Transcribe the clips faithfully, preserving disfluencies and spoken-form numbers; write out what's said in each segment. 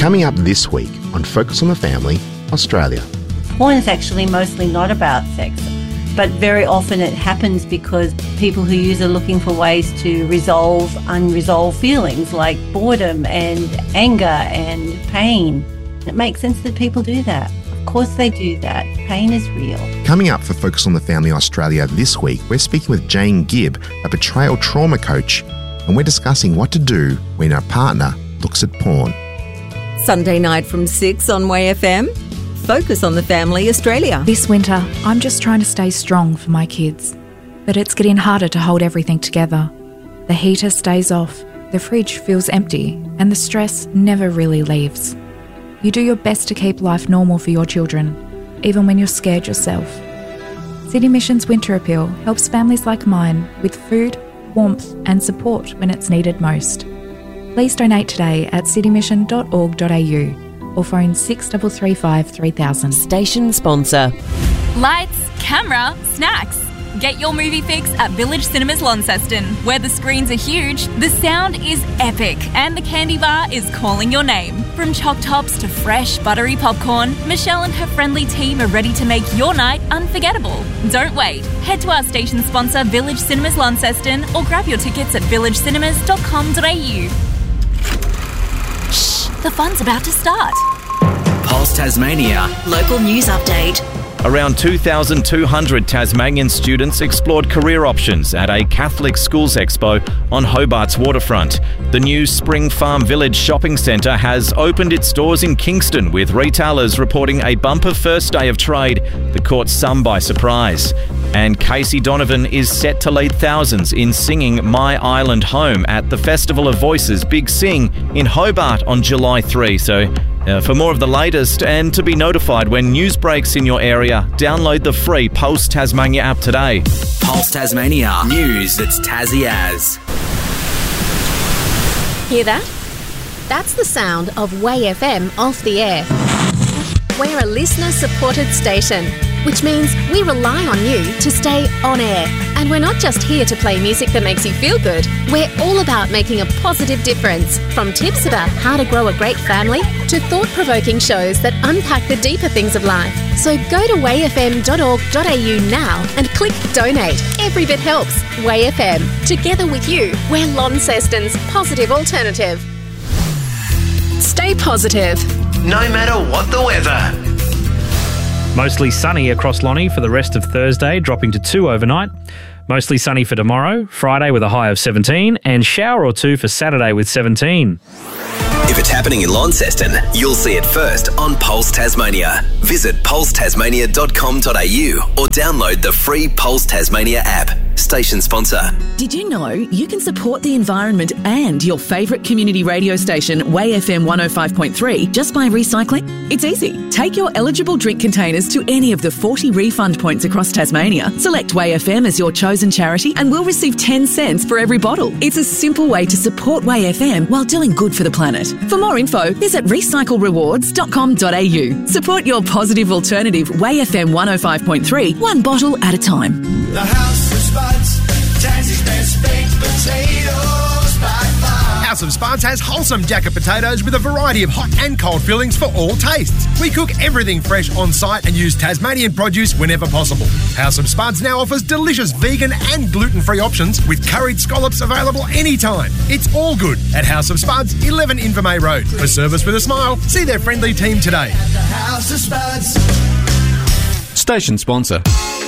Coming up this week on Focus on the Family, Australia. Porn is actually mostly not about sex, but very often it happens because people who use it are looking for ways to resolve unresolved feelings like boredom and anger and pain. It makes sense that people do that. Of course they do that. Pain is real. Coming up for Focus on the Family Australia this week, we're speaking with Jane Gibb, a betrayal trauma coach, and we're discussing what to do when our partner looks at porn. Sunday night from six on Way F M. Focus on the Family Australia. This winter, I'm just trying to stay strong for my kids. But it's getting harder to hold everything together. The heater stays off, the fridge feels empty, and the stress never really leaves. You do your best to keep life normal for your children, even when you're scared yourself. City Mission's Winter Appeal helps families like mine with food, warmth and support when it's needed most. Please donate today at citymission dot org dot a u or phone six three three five three thousand. Station sponsor. Lights, camera, snacks. Get your movie fix at Village Cinemas Launceston, where the screens are huge, the sound is epic, and the candy bar is calling your name. From choc tops to fresh, buttery popcorn, Michelle and her friendly team are ready to make your night unforgettable. Don't wait. Head to our station sponsor, Village Cinemas Launceston, or grab your tickets at village cinemas dot com dot a u. Shh, the fun's about to start. Pulse Tasmania. Local news update. Around two thousand two hundred Tasmanian students explored career options at a Catholic Schools Expo on Hobart's waterfront. The new Spring Farm Village shopping centre has opened its doors in Kingston, with retailers reporting a bumper first day of trade that caught some by surprise. And Casey Donovan is set to lead thousands in singing My Island Home at the Festival of Voices Big Sing in Hobart on July third. So uh, for more of the latest and to be notified when news breaks in your area, download the free Pulse Tasmania app today. Pulse Tasmania. News that's Tassie as. Hear that? That's the sound of Way F M off the air. We're a listener-supported station, which means we rely on you to stay on air. And we're not just here to play music that makes you feel good. We're all about making a positive difference, from tips about how to grow a great family to thought-provoking shows that unpack the deeper things of life. So go to way f m dot org dot a u now and click donate. Every bit helps. Way F M. Together with you, we're Launceston's positive alternative. Stay positive. No matter what the weather. Mostly sunny across Lonnie for the rest of Thursday, dropping to two overnight. Mostly sunny for tomorrow, Friday with a high of seventeen, and shower or two for Saturday with seventeen. If it's happening in Launceston, you'll see it first on Pulse Tasmania. Visit pulse tasmania dot com dot a u or download the free Pulse Tasmania app. Station sponsor. Did you know you can support the environment and your favourite community radio station, Way F M one oh five point three, just by recycling? It's easy. Take your eligible drink containers to any of the forty refund points across Tasmania. Select Way F M as your chosen charity and we'll receive ten cents for every bottle. It's a simple way to support Way F M while doing good for the planet. For more info, visit recycle rewards dot com dot a u. Support your positive alternative, Way F M one oh five point three, one bottle at a time. The House of Spuds, Tassie's best baked potatoes by far. House of Spuds has wholesome jacket potatoes with a variety of hot and cold fillings for all tastes. We cook everything fresh on site and use Tasmanian produce whenever possible. House of Spuds now offers delicious vegan and gluten-free options with curried scallops available anytime. It's all good at House of Spuds, eleven Invermay Road. For service with a smile, see their friendly team today. At the House of Spuds. Station sponsor.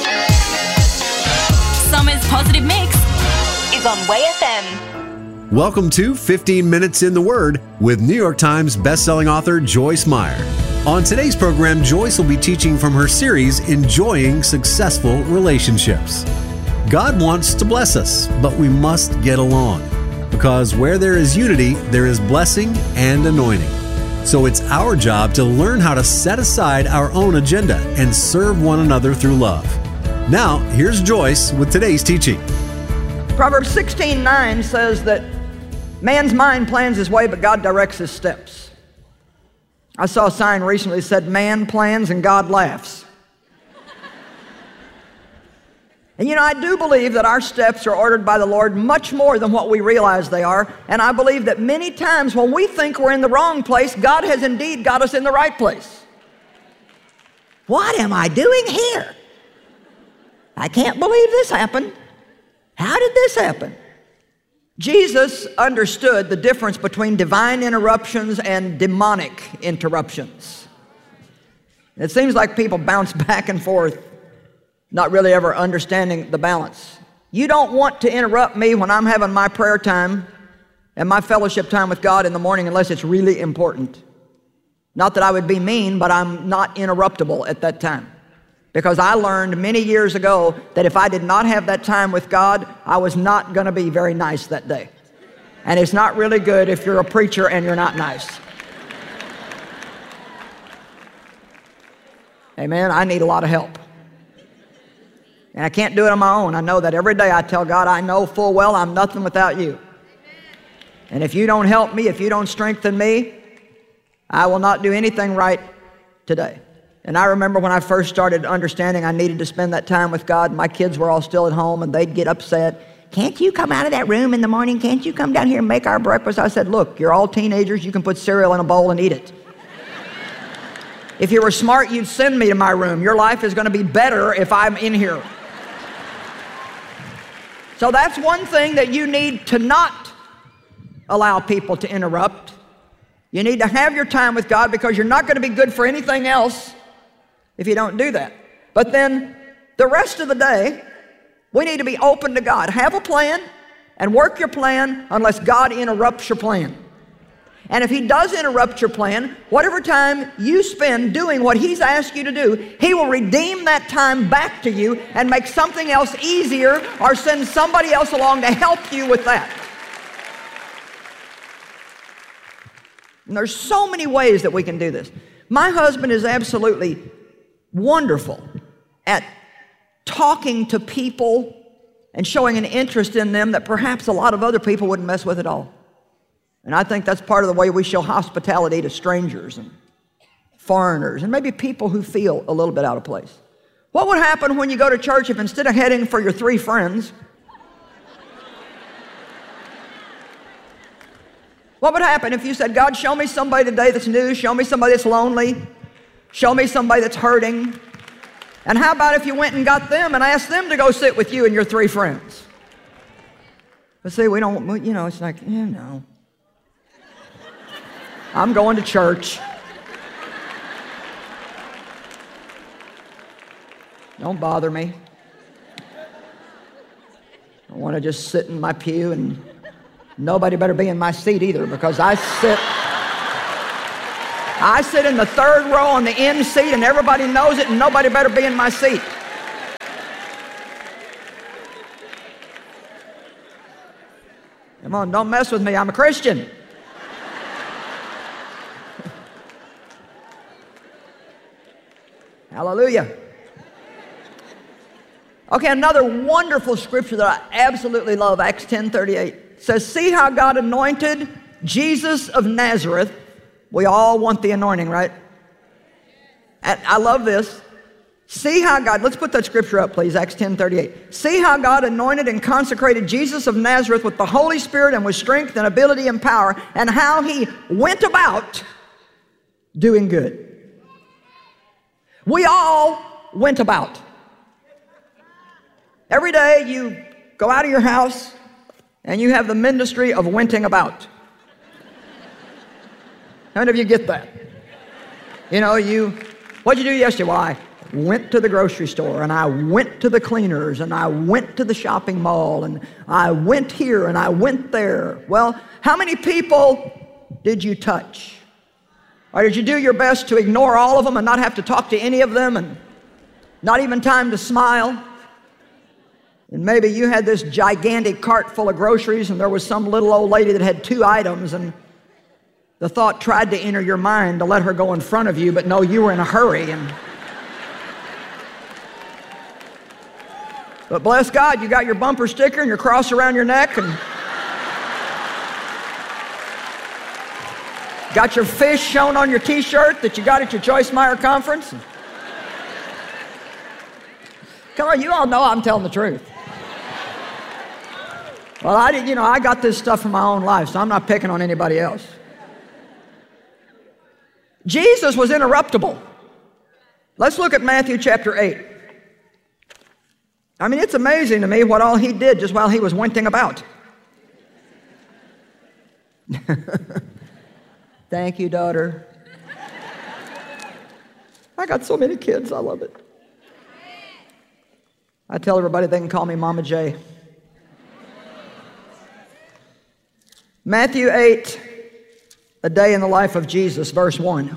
Summer's positive mix is on Way F M. Welcome to fifteen minutes in the Word with New York Times bestselling author Joyce Meyer. On today's program, Joyce will be teaching from her series, Enjoying Successful Relationships. God wants to bless us, but we must get along. Because where there is unity, there is blessing and anointing. So it's our job to learn how to set aside our own agenda and serve one another through love. Now, here's Joyce with today's teaching. Proverbs sixteen nine says that man's mind plans his way, but God directs his steps. I saw a sign recently that said, man plans and God laughs. And you know, I do believe that our steps are ordered by the Lord much more than what we realize they are. And I believe that many times when we think we're in the wrong place, God has indeed got us in the right place. What am I doing here? I can't believe this happened. How did this happen? Jesus understood the difference between divine interruptions and demonic interruptions. It seems like people bounce back and forth, not really ever understanding the balance. You don't want to interrupt me when I'm having my prayer time and my fellowship time with God in the morning unless it's really important. Not that I would be mean, but I'm not interruptible at that time. Because I learned many years ago that if I did not have that time with God, I was not going to be very nice that day. And it's not really good if you're a preacher and you're not nice. Amen. I need a lot of help. And I can't do it on my own. I know that every day I tell God, I know full well I'm nothing without you. And if you don't help me, if you don't strengthen me, I will not do anything right today. And I remember when I first started understanding I needed to spend that time with God, my kids were all still at home and they'd get upset. Can't you come out of that room in the morning? Can't you come down here and make our breakfast? I said, look, you're all teenagers. You can put cereal in a bowl and eat it. If you were smart, you'd send me to my room. Your life is going to be better if I'm in here. So that's one thing that you need to not allow people to interrupt. You need to have your time with God because you're not going to be good for anything else if you don't do that. But then the rest of the day, we need to be open to God. Have a plan and work your plan unless God interrupts your plan. And if He does interrupt your plan, whatever time you spend doing what He's asked you to do, He will redeem that time back to you and make something else easier or send somebody else along to help you with that. And there's so many ways that we can do this. My husband is absolutely wonderful at talking to people and showing an interest in them that perhaps a lot of other people wouldn't mess with at all. And I think that's part of the way we show hospitality to strangers and foreigners and maybe people who feel a little bit out of place. What would happen when you go to church if instead of heading for your three friends, what would happen if you said, God, show me somebody today that's new, show me somebody that's lonely, show me somebody that's hurting. And how about if you went and got them and asked them to go sit with you and your three friends? But see, we don't, you know, it's like, you know, I'm going to church. Don't bother me. I want to just sit in my pew and nobody better be in my seat either because I sit I sit in the third row on the end seat and everybody knows it and nobody better be in my seat. Come on, don't mess with me. I'm a Christian. Hallelujah. Okay, another wonderful scripture that I absolutely love, Acts ten thirty-eight, says, see how God anointed Jesus of Nazareth. We all want the anointing, right? And I love this. See how God, let's put that scripture up, please, Acts ten thirty-eight. See how God anointed and consecrated Jesus of Nazareth with the Holy Spirit and with strength and ability and power, and how He went about doing good. We all went about. Every day you go out of your house and you have the ministry of wenting about. How many of you get that? You know, you, what'd you do yesterday? Well, I went to the grocery store and I went to the cleaners and I went to the shopping mall and I went here and I went there. Well, how many people did you touch? Or did you do your best to ignore all of them and not have to talk to any of them and not even time to smile? And maybe you had this gigantic cart full of groceries and there was some little old lady that had two items and the thought tried to enter your mind to let her go in front of you, but no, you were in a hurry. And but bless God, you got your bumper sticker and your cross around your neck and got your fish shown on your t-shirt that you got at your Joyce Meyer conference. Come on, you all know I'm telling the truth. Well, I did, you know, I got this stuff from my own life, so I'm not picking on anybody else. Jesus was interruptible. Let's look at Matthew chapter eight. I mean, it's amazing to me what all he did just while he was winting about. Thank you, daughter. I got so many kids, I love it. I tell everybody they can call me Mama J. Matthew eight, a day in the life of Jesus, verse one.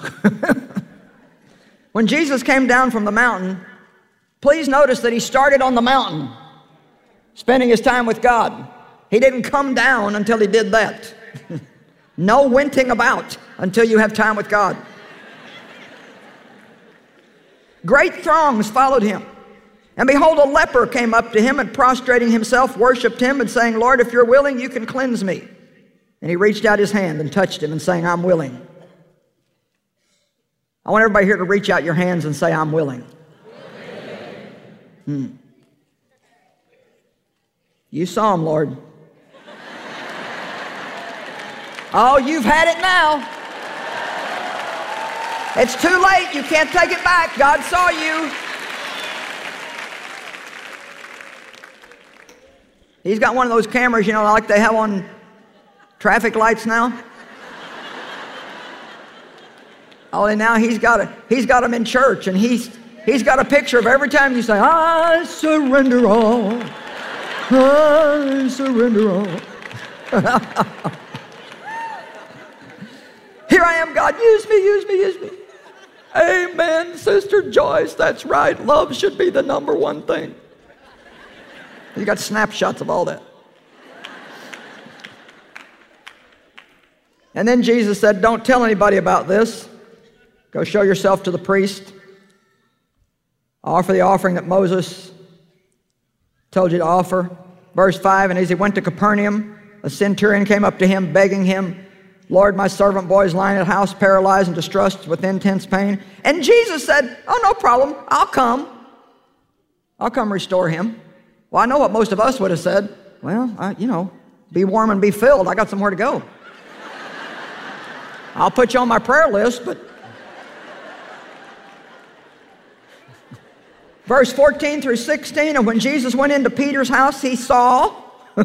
When Jesus came down from the mountain, please notice that he started on the mountain, spending his time with God. He didn't come down until he did that. No winting about until you have time with God. Great throngs followed him. And behold, a leper came up to him and prostrating himself, worshiped him and saying, Lord, if you're willing, you can cleanse me. And he reached out his hand and touched him and saying, I'm willing. I want everybody here to reach out your hands and say, I'm willing. Hmm. You saw him, Lord. Oh, you've had it now. It's too late. You can't take it back. God saw you. He's got one of those cameras, you know, like they have on traffic lights now. Oh, and now he's got a, he's got them in church, and he's he's got a picture of every time you say, I surrender all. I surrender all. Here I am, God, use me, use me, use me. Amen, Sister Joyce, that's right. Love should be the number one thing. You got snapshots of all that. And then Jesus said, don't tell anybody about this. Go show yourself to the priest. Offer the offering that Moses told you to offer. Verse five, and as he went to Capernaum, a centurion came up to him, begging him, Lord, my servant boy is lying at house, paralyzed and distressed with intense pain. And Jesus said, oh, no problem. I'll come. I'll come restore him. Well, I know what most of us would have said. Well, I, you know, be warm and be filled. I got somewhere to go. I'll put you on my prayer list, but... Verse fourteen through sixteen, and when Jesus went into Peter's house, he saw...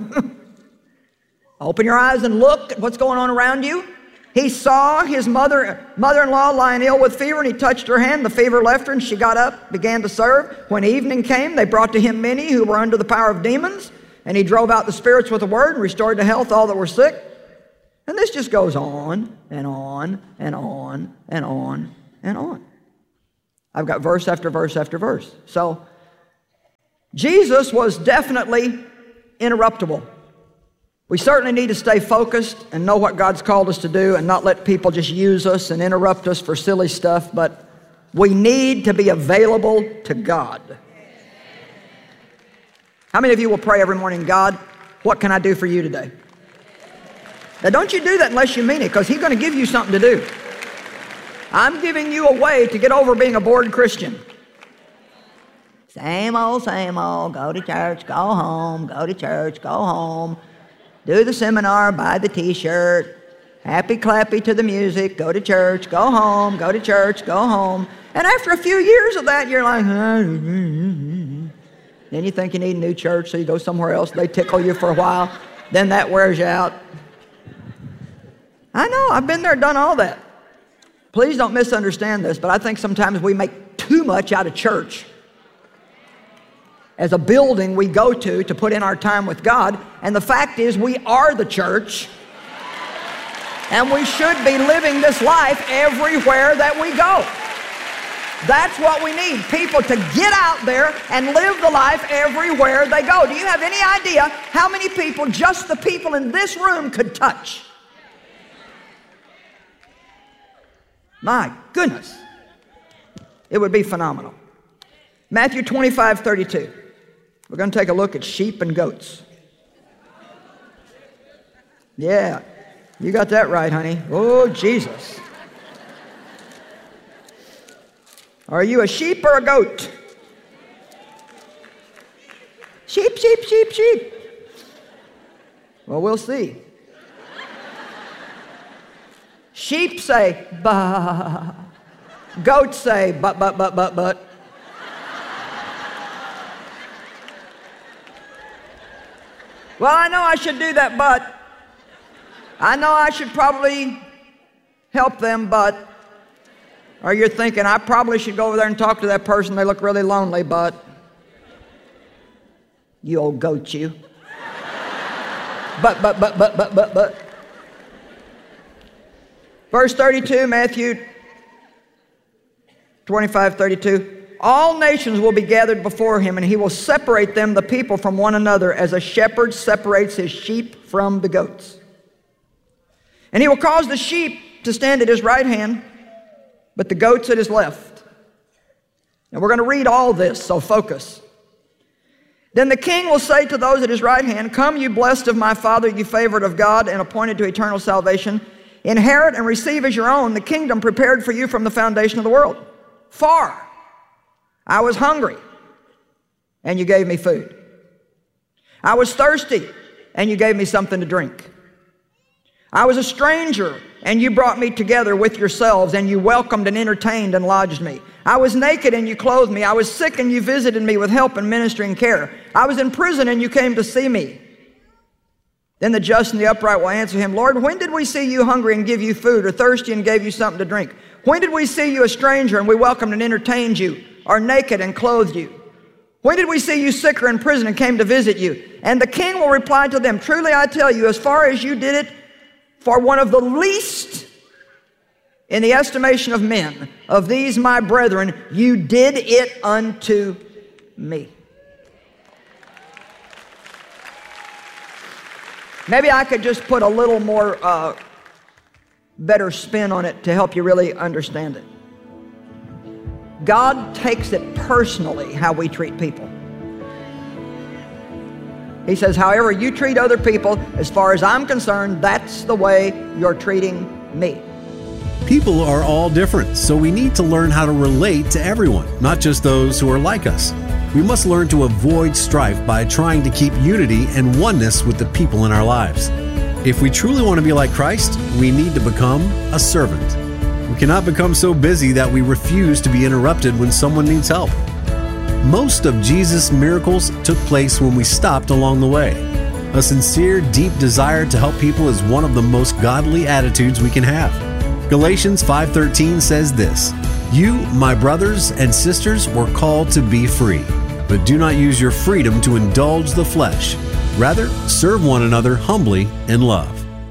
Open your eyes and look at what's going on around you. He saw his mother, mother-in-law lying ill with fever, and he touched her hand. The fever left her, and she got up, began to serve. When evening came, they brought to him many who were under the power of demons, and he drove out the spirits with a word and restored to health all that were sick. And this just goes on and on and on and on and on. I've got verse after verse after verse. So Jesus was definitely interruptible. We certainly need to stay focused and know what God's called us to do and not let people just use us and interrupt us for silly stuff, but we need to be available to God. How many of you will pray every morning, God, what can I do for you today? Now don't you do that unless you mean it, because he's going to give you something to do. I'm giving you a way to get over being a bored Christian. Same old, same old, go to church, go home, go to church, go home. Do the seminar, buy the t-shirt, happy clappy to the music, go to church, go home, go to church, go home. And after a few years of that, you're like, then you think you need a new church, so you go somewhere else. They tickle you for a while. Then that wears you out. I know, I've been there, done all that. Please don't misunderstand this, but I think sometimes we make too much out of church as a building we go to to put in our time with God. And the fact is, we are the church, and we should be living this life everywhere that we go. That's what we need, people to get out there and live the life everywhere they go. Do you have any idea how many people just the people in this room could touch? My goodness. It would be phenomenal. Matthew twenty-five thirty-two. We're going to take a look at sheep and goats. Yeah, you got that right, honey. Oh, Jesus. Are you a sheep or a goat? Sheep, sheep, sheep, sheep. Well, we'll see. Sheep say, bah. Goats say, but, but, but, but, but. Well, I know I should do that, but. I know I should probably help them, but. Or you're thinking, I probably should go over there and talk to that person. They look really lonely, but. You old goat, you. But, but, but, but, but, but, but. Verse thirty-two, Matthew twenty-five, thirty-two. All nations will be gathered before him, and he will separate them, the people, from one another, as a shepherd separates his sheep from the goats. And he will cause the sheep to stand at his right hand, but the goats at his left. And we're going to read all this, so focus. Then the king will say to those at his right hand, come, you blessed of my Father, you favored of God, and appointed to eternal salvation. Inherit and receive as your own the kingdom prepared for you from the foundation of the world. For I was hungry, and you gave me food. I was thirsty, and you gave me something to drink. I was a stranger, and you brought me together with yourselves, and you welcomed and entertained and lodged me. I was naked, and you clothed me. I was sick, and you visited me with help and ministry and care. I was in prison, and you came to see me. Then the just and the upright will answer him, Lord, when did we see you hungry and give you food, or thirsty and gave you something to drink? When did we see you a stranger and we welcomed and entertained you, or naked and clothed you? When did we see you sick or in prison and came to visit you? And the king will reply to them, truly I tell you, as far as you did it for one of the least in the estimation of men, of these my brethren, you did it unto me. Maybe I could just put a little more uh, better spin on it to help you really understand it. God takes it personally how we treat people. He says, however you treat other people, as far as I'm concerned, that's the way you're treating me. People are all different, so we need to learn how to relate to everyone, not just those who are like us. We must learn to avoid strife by trying to keep unity and oneness with the people in our lives. If we truly want to be like Christ, we need to become a servant. We cannot become so busy that we refuse to be interrupted when someone needs help. Most of Jesus' miracles took place when we stopped along the way. A sincere, deep desire to help people is one of the most godly attitudes we can have. Galatians five thirteen says this, you, my brothers and sisters, were called to be free, but do not use your freedom to indulge the flesh. Rather, serve one another humbly in love.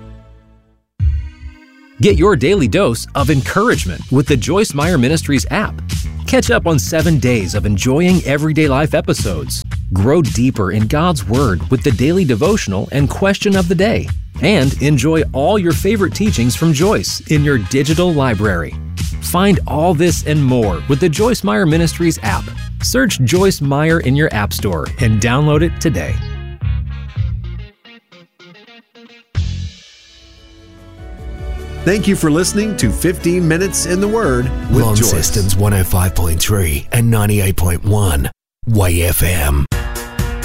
Get your daily dose of encouragement with the Joyce Meyer Ministries app. Catch up on seven days of enjoying everyday life episodes. Grow deeper in God's Word with the daily devotional and question of the day. And enjoy all your favorite teachings from Joyce in your digital library. Find all this and more with the Joyce Meyer Ministries app. Search Joyce Meyer in your app store and download it today. Thank you for listening to fifteen minutes in the Word with Long Joyce. Systems one oh five point three and ninety-eight point one. Way F M.